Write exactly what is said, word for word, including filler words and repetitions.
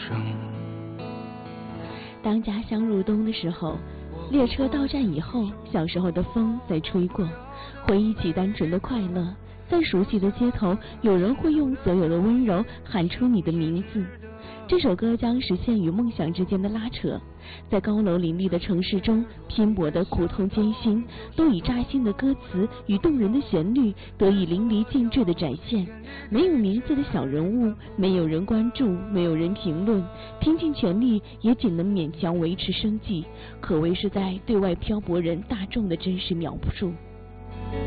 生。 当家乡入冬的时候，列车到站以后，小时候的风在吹过，回忆起单纯的快乐。在熟悉的街头，有人会用所有的温柔喊出你的名字。这首歌将实现与梦想之间的拉扯，在高楼林立的城市中，拼搏的苦痛艰辛，都以扎心的歌词与动人的旋律得以淋漓尽致的展现。没有名字的小人物，没有人关注，没有人评论，拼尽全力也仅能勉强维持生计，可谓是在对外漂泊人大众的真实描述。